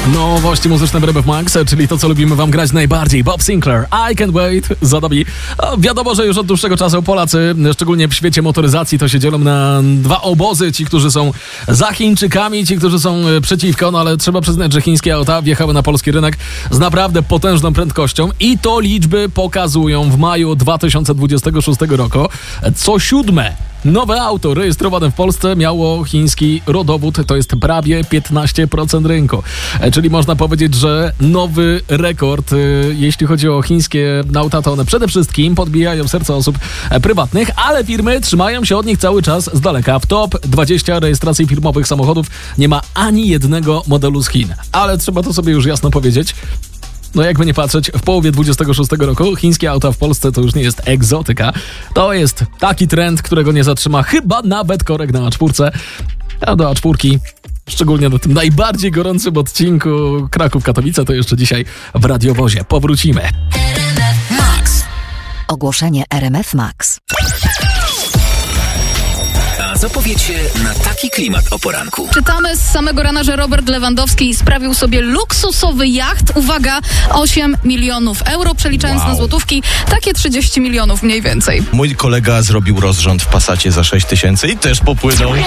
Nowości muzyczne w RMF Max, czyli to, co lubimy wam grać najbardziej. Bob Sinclair, I Can't Wait, za nami. Wiadomo, że już od dłuższego czasu Polacy, szczególnie w świecie motoryzacji, to się dzielą na dwa obozy. Ci, którzy są za Chińczykami, ci, którzy są przeciwko, no ale trzeba przyznać, że chińskie auta wjechały na polski rynek z naprawdę potężną prędkością i to liczby pokazują. W maju 2026 roku co 7 nowe auto rejestrowane w Polsce miało chiński rodowód, to jest prawie 15% rynku. Czyli można powiedzieć, że nowy rekord, jeśli chodzi o chińskie auta, to one przede wszystkim podbijają serca osób prywatnych, ale firmy trzymają się od nich cały czas z daleka. W top 20 rejestracji firmowych samochodów nie ma ani jednego modelu z Chin. Ale trzeba to sobie już jasno powiedzieć. No jakby nie patrzeć, w połowie 26 roku chińskie auta w Polsce to już nie jest egzotyka. To jest taki trend, którego nie zatrzyma chyba nawet korek na A4. A do A4, szczególnie na tym najbardziej gorącym odcinku Kraków-Katowice, to jeszcze dzisiaj w radiowozie. Powrócimy. Max. Ogłoszenie RMF Max. A co powiecie na taki klimat o poranku? Czytamy z samego rana, że Robert Lewandowski sprawił sobie luksusowy jacht. Uwaga, 8 milionów euro, przeliczając na złotówki, takie 30 milionów mniej więcej. Mój kolega zrobił rozrząd w Passacie za 6 000 i też popłynął.